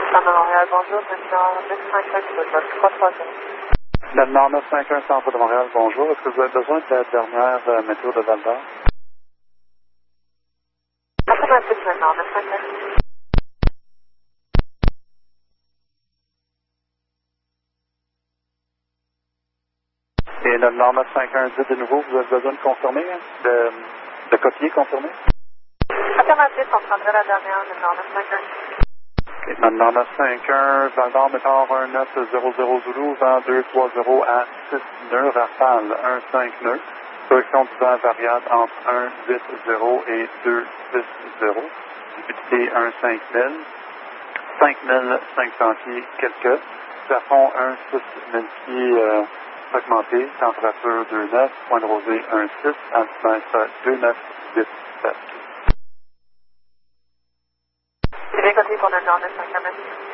Centre de Montréal, bonjour, maintenant 951 330. Le Nord 951 Centre de Montréal, bonjour. Est-ce que vous avez besoin de la dernière météo de Val-d'Or? Affirmatif maintenant, 951. Et le Nord 951 dit de nouveau, vous avez besoin de confirmer, de copier, confirmer? Affirmatif, on prendrait la dernière, le Nord 951. Okay. Maintenant 951 Val-d'Or, méthode 1900 Zulu, vent 230 à 6 nœuds, rafale 15 nœuds, direction du vent variable entre 180 et 260, humidité 5000, 5500 pieds quelques, plafond 6000 pieds augmenté, température 29, point de rosée 16, altimètre 2987. C'est bien coté pour le Nord 951.